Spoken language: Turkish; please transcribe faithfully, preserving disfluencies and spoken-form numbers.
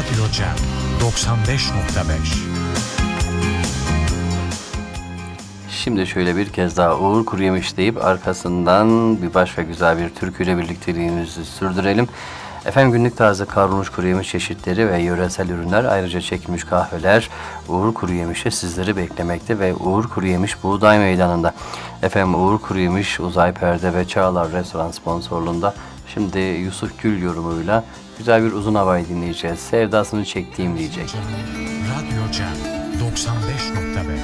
Radyo Cem doksan beş nokta beş. Şimdi şöyle bir kez daha Uğur Kuruyemiş deyip arkasından bir başka güzel bir türküyle birlikteliğimizi sürdürelim. Efendim günlük taze kavrulmuş kuru yemiş çeşitleri ve yöresel ürünler, ayrıca çekilmiş kahveler Uğur Kuruyemiş'e sizleri beklemekte ve Uğur Kuruyemiş Buğday Meydanı'nda. Efendim Uğur Kuruyemiş Uzay Perde ve Çağlar Restoran sponsorluğunda şimdi Yusuf Gül yorumuyla güzel bir uzun havayı dinleyeceğiz. Sevdasını çektiğim diyecek. Radyo Cem doksan beş nokta beş.